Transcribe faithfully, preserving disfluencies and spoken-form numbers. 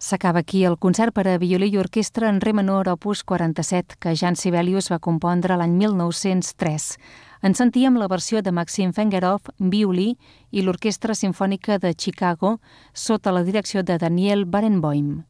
S'acaba aquí el concert per a violí i orquestra en re menor opus quaranta-set que Jan Sibelius va compondre l'any mil nou-cents tres. En sentíem la versió de Maxim Vengerov, violí, i l'Orquestra Simfònica de Chicago sota la direcció de Daniel Barenboim.